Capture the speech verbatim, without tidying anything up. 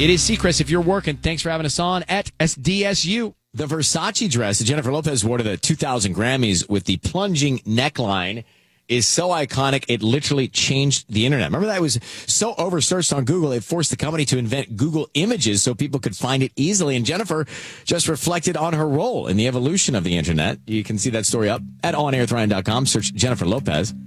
It is Seacrest. If you're working, thanks for having us on at S D S U. The Versace dress that Jennifer Lopez wore to the two thousand Grammys with the plunging neckline is so iconic, it literally changed the internet. Remember that? It was so oversearched on Google, it forced the company to invent Google Images so people could find it easily. And Jennifer just reflected on her role in the evolution of the internet. You can see that story up at on air with ryan dot com. Search Jennifer Lopez.